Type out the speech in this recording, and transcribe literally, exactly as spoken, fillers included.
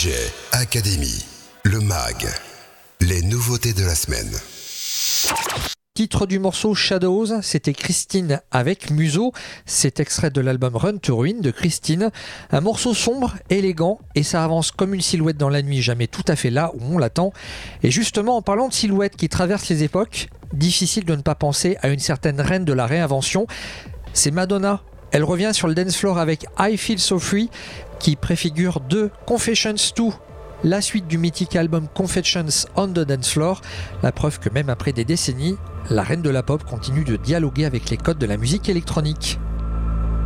D J Academy, le mag, les nouveautés de la semaine. Titre du morceau Shadows, c'était Christine avec Muso. C'est extrait de l'album Run to Ruin de Christine. Un morceau sombre, élégant, et ça avance comme une silhouette dans la nuit, jamais tout à fait là où on l'attend. Et justement, en parlant de silhouettes qui traversent les époques, difficile de ne pas penser à une certaine reine de la réinvention. C'est Madonna. Elle revient sur le dance floor avec I Feel So Free, qui préfigure deux Confessions deux, la suite du mythique album Confessions on the Dance Floor. La preuve que même après des décennies, la reine de la pop continue de dialoguer avec les codes de la musique électronique.